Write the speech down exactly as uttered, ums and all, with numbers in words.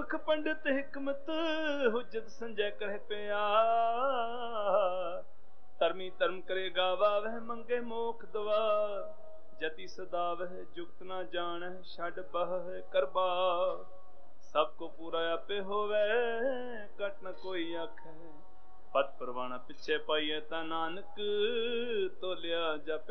पुरख पंडित हिकमत हुज्जत संजय कह पिया। धर्मी धर्म करे गावा वह मंगे मोख द्वार। जति सदा वह जुगत ना जान छड़ बह करबा। सबको पूरा आपे होवे कट न कोई आखे। पद परवाना पिछे पाइए ता नानक तोलिया जप